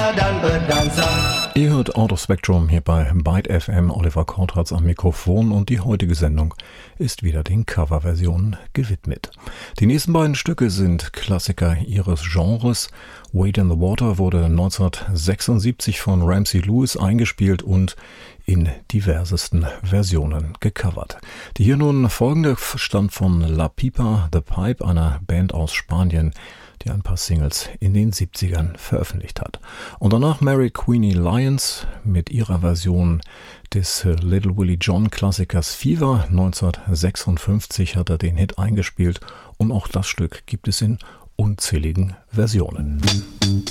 than bird dancer. Ihr hört Out of Spectrum hier bei Byte FM, Oliver Kortratz am Mikrofon und die heutige Sendung ist wieder den Coverversionen gewidmet. Die nächsten beiden Stücke sind Klassiker ihres Genres. Wade in the Water wurde 1976 von Ramsey Lewis eingespielt und in diversesten Versionen gecovert. Die hier nun folgende stammt von La Pipa The Pipe, einer Band aus Spanien, die ein paar Singles in den 70ern veröffentlicht hat. Und danach Mary Queenie Lyons mit ihrer Version des Little Willie John Klassikers Fever. 1956 hat er den Hit eingespielt und auch das Stück gibt es in unzähligen Versionen.